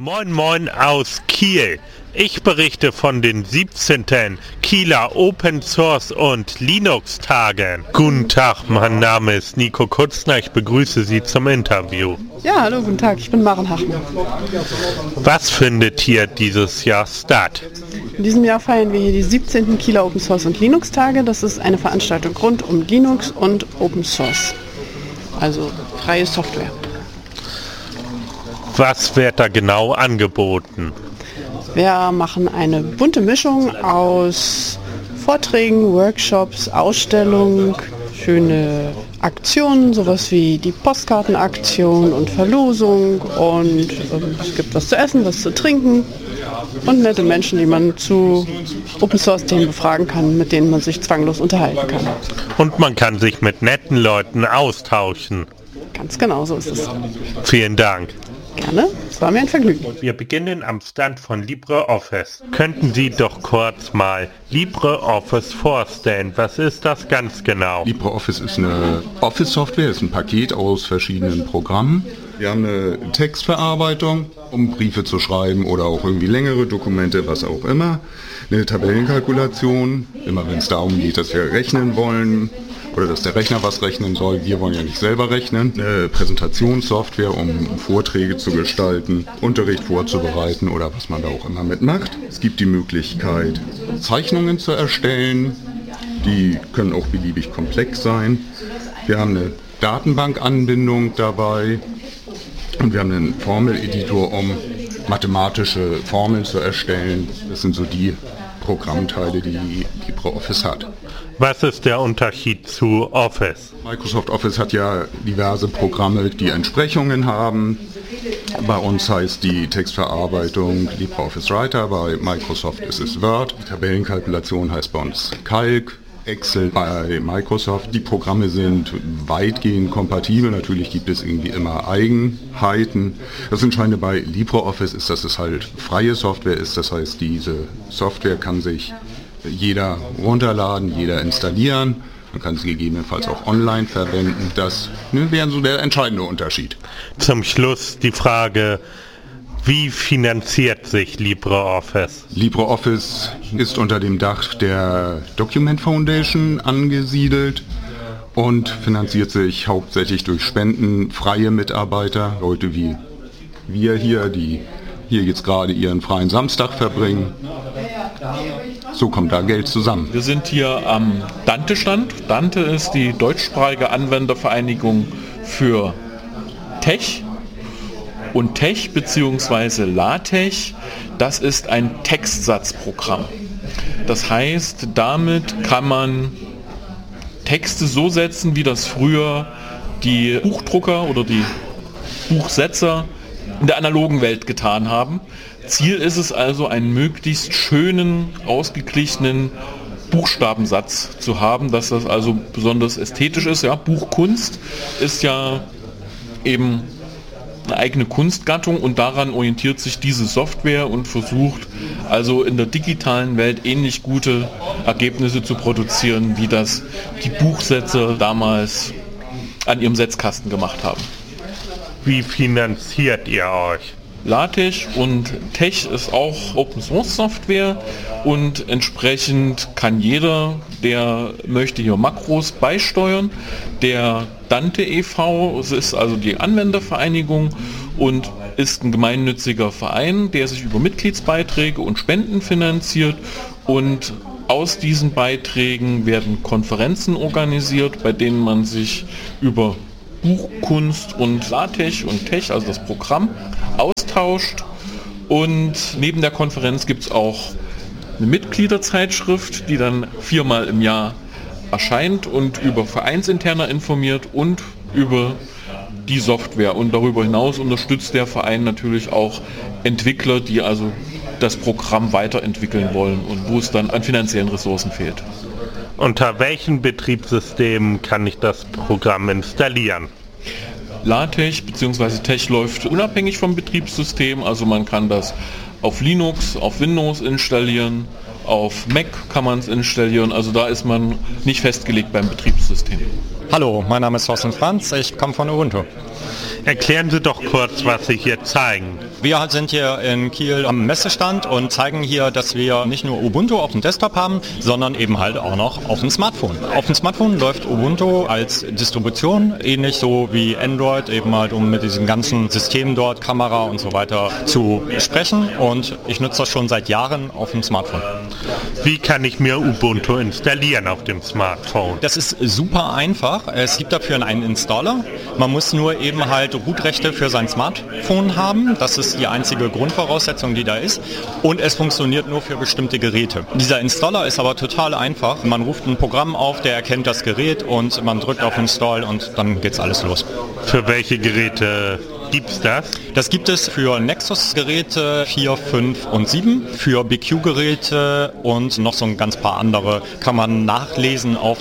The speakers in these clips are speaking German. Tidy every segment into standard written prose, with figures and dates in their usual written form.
Moin Moin aus Kiel. Ich berichte von den 17. Kieler Open Source und Linux Tagen. Guten Tag, mein Name ist Nico Kutzner, ich begrüße Sie zum Interview. Ja, hallo, guten Tag, ich bin Maren Hachmann. Was findet hier dieses Jahr statt? In diesem Jahr feiern wir hier die 17. Kieler Open Source und Linux Tage. Das ist eine Veranstaltung rund um Linux und Open Source, also freie Software. Was wird da genau angeboten? Wir machen eine bunte Mischung aus Vorträgen, Workshops, Ausstellungen, schöne Aktionen, sowas wie die Postkartenaktion und Verlosung und es gibt was zu essen, was zu trinken und nette Menschen, die man zu Open-Source-Themen befragen kann, mit denen man sich zwanglos unterhalten kann. Und man kann sich mit netten Leuten austauschen. Ganz genau, so ist es. Vielen Dank. Gerne, es war mir ein Vergnügen. Wir beginnen am Stand von LibreOffice. Könnten Sie doch kurz mal LibreOffice vorstellen? Was ist das ganz genau? LibreOffice ist eine Office-Software, ist ein Paket aus verschiedenen Programmen. Wir haben eine Textverarbeitung, um Briefe zu schreiben oder auch irgendwie längere Dokumente, was auch immer. Eine Tabellenkalkulation, immer wenn es darum geht, dass wir rechnen wollen. Oder dass der Rechner was rechnen soll. Wir wollen ja nicht selber rechnen. Eine Präsentationssoftware, um Vorträge zu gestalten, Unterricht vorzubereiten oder was man da auch immer mitmacht. Es gibt die Möglichkeit, Zeichnungen zu erstellen. Die können auch beliebig komplex sein. Wir haben eine Datenbankanbindung dabei. Und wir haben einen Formeleditor, um mathematische Formeln zu erstellen. Das sind so die Programmteile, die LibreOffice hat. Was ist der Unterschied zu Office? Microsoft Office hat ja diverse Programme, die Entsprechungen haben. Bei uns heißt die Textverarbeitung LibreOffice Writer, bei Microsoft ist es Word. Die Tabellenkalkulation heißt bei uns Calc, Excel bei Microsoft. Die Programme sind weitgehend kompatibel, natürlich gibt es irgendwie immer Eigenheiten. Das Entscheidende bei LibreOffice ist, dass es halt freie Software ist, das heißt, diese Software kann sich jeder runterladen, jeder installieren. Man kann sie gegebenenfalls auch online verwenden. Das wäre so der entscheidende Unterschied. Zum Schluss die Frage, wie finanziert sich LibreOffice? LibreOffice ist unter dem Dach der Document Foundation angesiedelt und finanziert sich hauptsächlich durch Spenden, freie Mitarbeiter, Leute wie wir hier, die hier jetzt gerade ihren freien Samstag verbringen. So kommt da Geld zusammen. Wir sind hier am Dante-Stand. Dante ist die deutschsprachige Anwendervereinigung für Tech. Und Tech bzw. LaTeX, das ist ein Textsatzprogramm. Das heißt, damit kann man Texte so setzen, wie das früher die Buchdrucker oder die Buchsetzer in der analogen Welt getan haben. Ziel ist es also, einen möglichst schönen, ausgeglichenen Buchstabensatz zu haben, dass das also besonders ästhetisch ist. Ja, Buchkunst ist ja eben eine eigene Kunstgattung und daran orientiert sich diese Software und versucht also in der digitalen Welt ähnlich gute Ergebnisse zu produzieren, wie das die Buchsetzer damals an ihrem Setzkasten gemacht haben. Wie finanziert ihr euch? LaTeX und Tech ist auch Open Source Software und entsprechend kann jeder, der möchte, hier Makros beisteuern. Der Dante e.V. ist also die Anwendervereinigung und ist ein gemeinnütziger Verein, der sich über Mitgliedsbeiträge und Spenden finanziert, und aus diesen Beiträgen werden Konferenzen organisiert, bei denen man sich über Buchkunst und LaTeX und Tech, also das Programm, austauscht. Und neben der Konferenz gibt es auch eine Mitgliederzeitschrift, die dann 4-mal im Jahr erscheint und über Vereinsinterner informiert und über die Software. Und darüber hinaus unterstützt der Verein natürlich auch Entwickler, die also das Programm weiterentwickeln wollen und wo es dann an finanziellen Ressourcen fehlt. Unter welchen Betriebssystemen kann ich das Programm installieren? LaTeX bzw. Tech läuft unabhängig vom Betriebssystem, also man kann das auf Linux, auf Windows installieren, auf Mac kann man es installieren, also da ist man nicht festgelegt beim Betriebssystem. Hallo, mein Name ist Thorsten Franz, ich komme von Ubuntu. Erklären Sie doch kurz, was Sie hier zeigen. Wir sind hier in Kiel am Messestand und zeigen hier, dass wir nicht nur Ubuntu auf dem Desktop haben, sondern eben halt auch noch auf dem Smartphone. Auf dem Smartphone läuft Ubuntu als Distribution, ähnlich so wie Android, eben halt um mit diesem ganzen System dort, Kamera und so weiter zu sprechen, und ich nutze das schon seit Jahren auf dem Smartphone. Wie kann ich mir Ubuntu installieren auf dem Smartphone? Das ist super einfach. Es gibt dafür einen Installer. Man muss nur eben halt Root-Rechte für sein Smartphone haben. Das ist die einzige Grundvoraussetzung, die da ist. Und es funktioniert nur für bestimmte Geräte. Dieser Installer ist aber total einfach. Man ruft ein Programm auf, der erkennt das Gerät und man drückt auf Install und dann geht's alles los. Für welche Geräte gibt's das? Das gibt es für Nexus-Geräte 4, 5 und 7, für BQ-Geräte und noch so ein ganz paar andere. Kann man nachlesen auf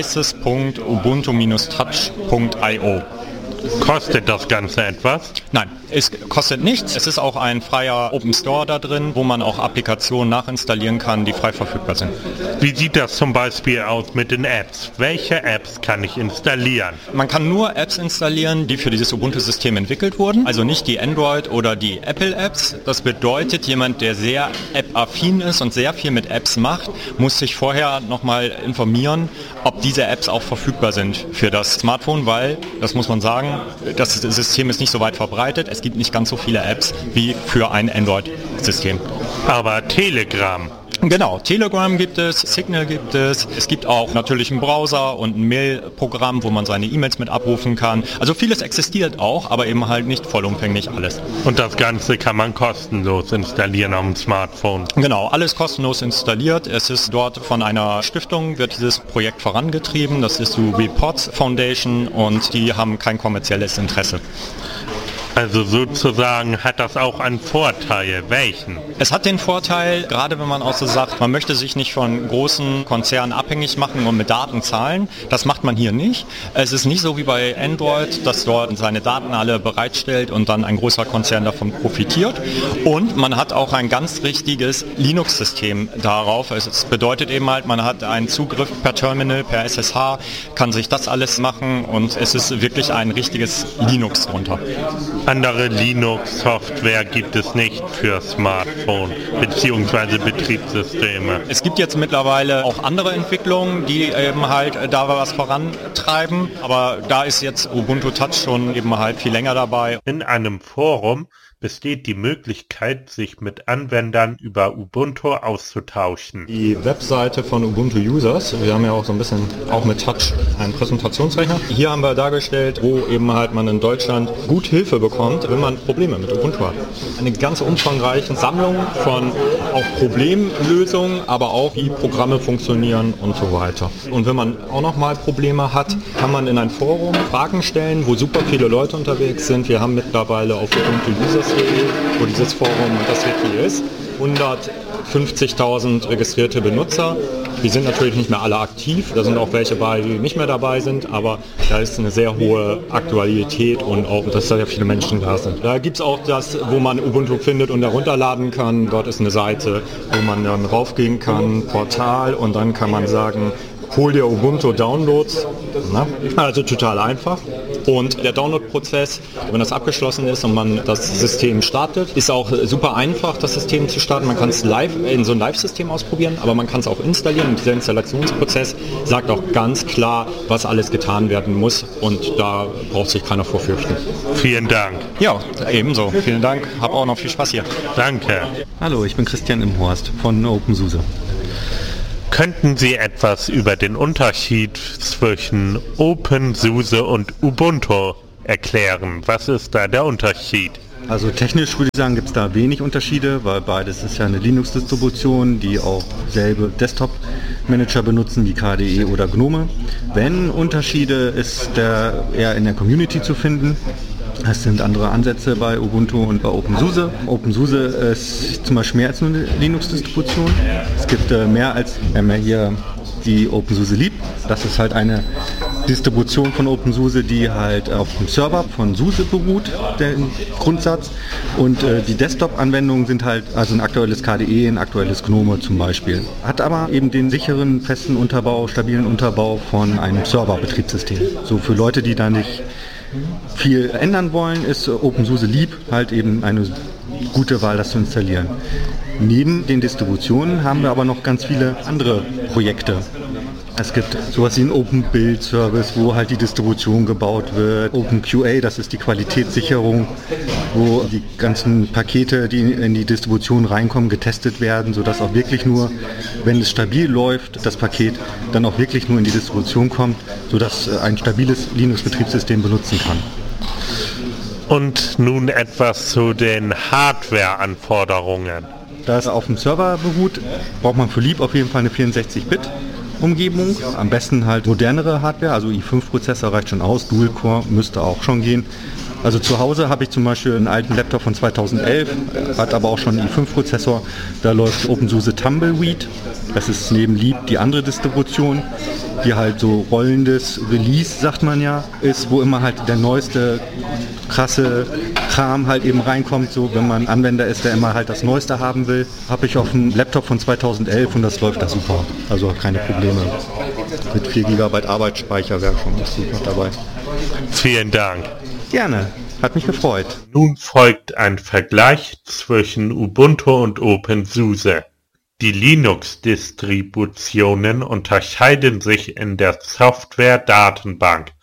devices.ubuntu-touch.io. Kostet das Ganze etwas? Nein, es kostet nichts. Es ist auch ein freier Open Store da drin, wo man auch Applikationen nachinstallieren kann, die frei verfügbar sind. Wie sieht das zum Beispiel aus mit den Apps? Welche Apps kann ich installieren? Man kann nur Apps installieren, die für dieses Ubuntu-System entwickelt wurden, also nicht die Android- oder die Apple-Apps. Das bedeutet, jemand, der sehr app-affin ist und sehr viel mit Apps macht, muss sich vorher nochmal informieren, ob diese Apps auch verfügbar sind für das Smartphone, weil, das muss man sagen, das System ist nicht so weit verbreitet. Es gibt nicht ganz so viele Apps wie für ein Android-System. Aber Telegram. Genau, Telegram gibt es, Signal gibt es. Es gibt auch natürlich einen Browser und ein Mail-Programm, wo man seine E-Mails mit abrufen kann. Also vieles existiert auch, aber eben halt nicht vollumfänglich alles. Und das Ganze kann man kostenlos installieren auf dem Smartphone? Genau, alles kostenlos installiert. Es ist dort von einer Stiftung, wird dieses Projekt vorangetrieben. Das ist die Reports Foundation und die haben kein kommerzielles Interesse. Also sozusagen hat das auch einen Vorteil. Welchen? Es hat den Vorteil, gerade wenn man auch so sagt, man möchte sich nicht von großen Konzernen abhängig machen und mit Daten zahlen. Das macht man hier nicht. Es ist nicht so wie bei Android, dass dort seine Daten alle bereitstellt und dann ein großer Konzern davon profitiert. Und man hat auch ein ganz richtiges Linux-System darauf. Es bedeutet eben halt, man hat einen Zugriff per Terminal, per SSH, kann sich das alles machen und es ist wirklich ein richtiges Linux drunter. Andere Linux-Software gibt es nicht für Smartphone bzw. Betriebssysteme. Es gibt jetzt mittlerweile auch andere Entwicklungen, die eben halt da was vorantreiben, aber da ist jetzt Ubuntu Touch schon eben halt viel länger dabei. In einem Forum besteht die Möglichkeit, sich mit Anwendern über Ubuntu auszutauschen. Die Webseite von Ubuntu Users, wir haben ja auch so ein bisschen auch mit Touch einen Präsentationsrechner. Hier haben wir dargestellt, wo eben halt man in Deutschland gut Hilfe bekommt, wenn man Probleme mit Ubuntu hat. Eine ganz umfangreiche Sammlung von auch Problemlösungen, aber auch wie Programme funktionieren und so weiter. Und wenn man auch noch mal Probleme hat, kann man in ein Forum Fragen stellen, wo super viele Leute unterwegs sind. Wir haben mittlerweile auf Ubuntu Users, wo dieses Forum und das Wiki ist, 150.000 registrierte Benutzer. Die sind natürlich nicht mehr alle aktiv, da sind auch welche bei, die nicht mehr dabei sind, aber da ist eine sehr hohe Aktualität und auch, dass da ja viele Menschen da sind. Da gibt es auch das, wo man Ubuntu findet und herunterladen kann. Dort ist eine Seite, wo man dann raufgehen kann, Portal, und dann kann man sagen, hol dir Ubuntu Downloads. Na? Also total einfach. Und der Download-Prozess, wenn das abgeschlossen ist und man das System startet, ist auch super einfach, das System zu starten. Man kann es live in so ein Live-System ausprobieren, aber man kann es auch installieren. Und dieser Installationsprozess sagt auch ganz klar, was alles getan werden muss. Und da braucht sich keiner vorfürchten. Vielen Dank. Ja, ebenso. Vielen Dank. Hab auch noch viel Spaß hier. Danke. Hallo, ich bin Christian Imhorst von OpenSUSE. Könnten Sie etwas über den Unterschied zwischen OpenSUSE und Ubuntu erklären? Was ist da der Unterschied? Also technisch würde ich sagen, gibt es da wenig Unterschiede, weil beides ist ja eine Linux-Distribution, die auch selbe Desktop-Manager benutzen wie KDE oder GNOME. Wenn Unterschiede ist der eher in der Community zu finden. Es sind andere Ansätze bei Ubuntu und bei OpenSUSE. OpenSUSE ist zum Beispiel mehr als nur eine Linux-Distribution. Es gibt mehr als hier die OpenSUSE Leap. Das ist halt eine Distribution von OpenSUSE, die halt auf dem Server von SUSE beruht, der Grundsatz. Und die Desktop-Anwendungen sind halt also ein aktuelles KDE, ein aktuelles GNOME zum Beispiel. Hat aber eben den sicheren, festen Unterbau, stabilen Unterbau von einem Server-Betriebssystem. So für Leute, die da nicht viel ändern wollen, ist OpenSUSE Leap halt eben eine gute Wahl, das zu installieren. Neben den Distributionen haben wir aber noch ganz viele andere Projekte. Es gibt sowas wie einen Open Build Service, wo halt die Distribution gebaut wird. OpenQA, das ist die Qualitätssicherung, wo die ganzen Pakete, die in die Distribution reinkommen, getestet werden, sodass auch wirklich nur, wenn es stabil läuft, das Paket dann auch wirklich nur in die Distribution kommt, sodass ein stabiles Linux-Betriebssystem benutzen kann. Und nun etwas zu den Hardware-Anforderungen. Da es auf dem Server beruht, braucht man für Leap auf jeden Fall eine 64-Bit-Umgebung. Am besten halt modernere Hardware, also i5-Prozessor reicht schon aus, Dual-Core müsste auch schon gehen. Also zu Hause habe ich zum Beispiel einen alten Laptop von 2011, hat aber auch schon einen i5-Prozessor. Da läuft OpenSUSE Tumbleweed. Das ist neben Leap die andere Distribution, die halt so rollendes Release, sagt man ja, ist, wo immer halt der neueste krasse Kram halt eben reinkommt, so wenn man Anwender ist, der immer halt das Neueste haben will. Habe ich auf einem Laptop von 2011 und das läuft da super, also keine Probleme. Mit 4 GB Arbeitsspeicher wäre schon super dabei. Vielen Dank. Gerne, hat mich gefreut. Nun folgt ein Vergleich zwischen Ubuntu und OpenSUSE. Die Linux-Distributionen unterscheiden sich in der Software-Datenbank,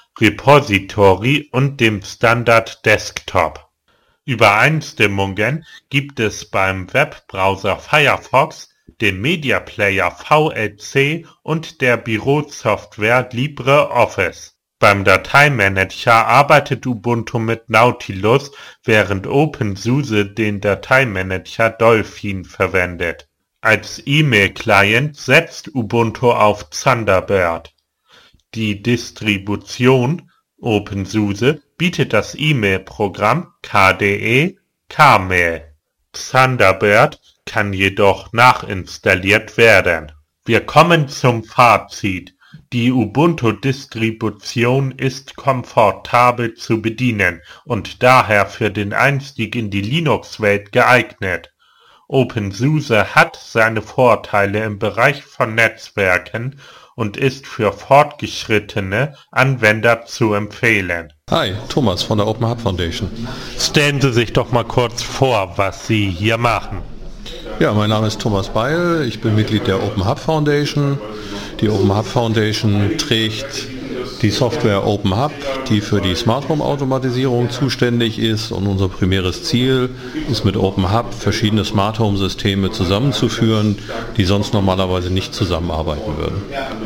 Repository und dem Standard Desktop. Übereinstimmungen gibt es beim Webbrowser Firefox, dem Media Player VLC und der Bürosoftware LibreOffice. Beim Dateimanager arbeitet Ubuntu mit Nautilus, während OpenSUSE den Dateimanager Dolphin verwendet. Als E-Mail-Client setzt Ubuntu auf Thunderbird. Die Distribution OpenSUSE bietet das E-Mail-Programm KDE Kmail. Thunderbird kann jedoch nachinstalliert werden. Wir kommen zum Fazit. Die Ubuntu-Distribution ist komfortabel zu bedienen und daher für den Einstieg in die Linux-Welt geeignet. OpenSUSE hat seine Vorteile im Bereich von Netzwerken und ist für fortgeschrittene Anwender zu empfehlen. Hi, Thomas von der Open Hub Foundation. Stellen Sie sich doch mal kurz vor, was Sie hier machen. Ja, mein Name ist Thomas Beil, ich bin Mitglied der Open Hub Foundation. Die Open Hub Foundation trägt die Software Open Hub, die für die Smart Home Automatisierung zuständig ist, und unser primäres Ziel ist, mit Open Hub verschiedene Smart Home Systeme zusammenzuführen, die sonst normalerweise nicht zusammenarbeiten würden.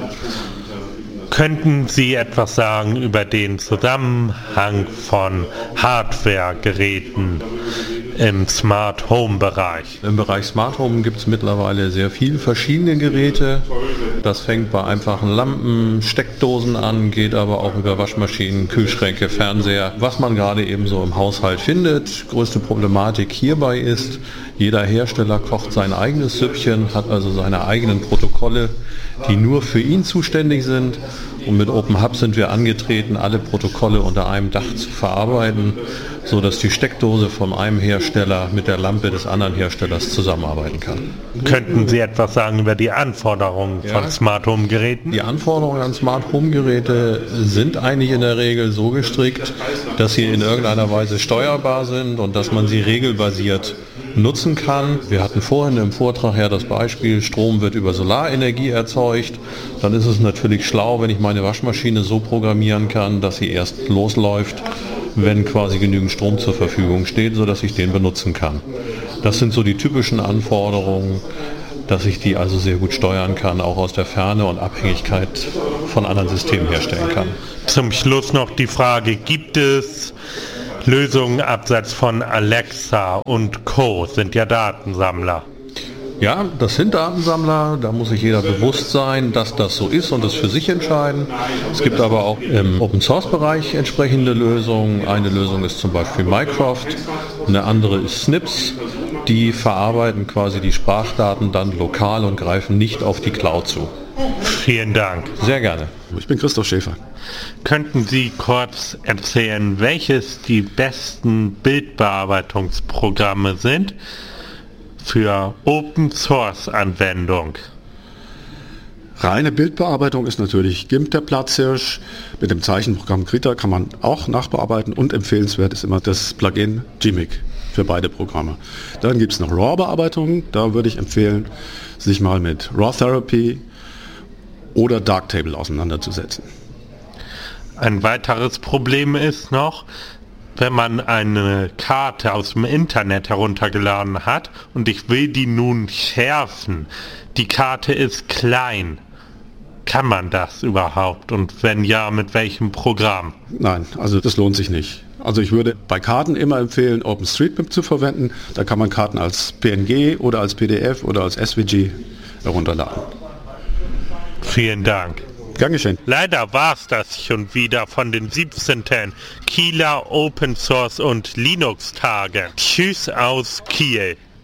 Könnten Sie etwas sagen über den Zusammenhang von Hardware-Geräten im Smart Home Bereich? Im Bereich Smart Home gibt es mittlerweile sehr viele verschiedene Geräte. Das fängt bei einfachen Lampen, Steckdosen an, geht aber auch über Waschmaschinen, Kühlschränke, Fernseher, was man gerade eben so im Haushalt findet. Größte Problematik hierbei ist, jeder Hersteller kocht sein eigenes Süppchen, hat also seine eigenen Protokolle, die nur für ihn zuständig sind. Und mit Open Hub sind wir angetreten, alle Protokolle unter einem Dach zu verarbeiten, so dass die Steckdose von einem Hersteller mit der Lampe des anderen Herstellers zusammenarbeiten kann. Könnten Sie etwas sagen über die Anforderungen von Smart Home Geräten? Die Anforderungen an Smart Home Geräte sind eigentlich in der Regel so gestrickt, dass sie in irgendeiner Weise steuerbar sind und dass man sie regelbasiert nutzen kann. Wir hatten vorhin im Vortrag ja das Beispiel, Strom wird über Solarenergie erzeugt. Dann ist es natürlich schlau, wenn ich meine Waschmaschine so programmieren kann, dass sie erst losläuft, wenn quasi genügend Strom zur Verfügung steht, sodass ich den benutzen kann. Das sind so die typischen Anforderungen, dass ich die also sehr gut steuern kann, auch aus der Ferne, und Abhängigkeit von anderen Systemen herstellen kann. Zum Schluss noch die Frage, gibt es Lösungen abseits von Alexa und Co. sind ja Datensammler? Ja, das sind Datensammler, da muss sich jeder bewusst sein, dass das so ist und es für sich entscheiden. Es gibt aber auch im Open-Source-Bereich entsprechende Lösungen. Eine Lösung ist zum Beispiel Mycroft, eine andere ist Snips. Die verarbeiten quasi die Sprachdaten dann lokal und greifen nicht auf die Cloud zu. Vielen Dank. Sehr gerne. Ich bin Christoph Schäfer. Könnten Sie kurz erzählen, welches die besten Bildbearbeitungsprogramme sind für Open Source Anwendung? Reine Bildbearbeitung ist natürlich GIMP der Platzhirsch. Mit dem Zeichenprogramm Krita kann man auch nachbearbeiten und empfehlenswert ist immer das Plugin Gmig für beide Programme. Dann gibt es noch RAW-Bearbeitung. Da würde ich empfehlen, sich mal mit RAW Therapy oder Darktable auseinanderzusetzen. Ein weiteres Problem ist noch, wenn man eine Karte aus dem Internet heruntergeladen hat und ich will die nun schärfen. Die Karte ist klein. Kann man das überhaupt? Und wenn ja, mit welchem Programm? Nein, also das lohnt sich nicht. Also ich würde bei Karten immer empfehlen, OpenStreetMap zu verwenden. Da kann man Karten als PNG oder als PDF oder als SVG herunterladen. Vielen Dank. Gern geschehen. Leider war's das schon wieder von den 17. Kieler Open Source und Linux Tagen. Tschüss aus Kiel.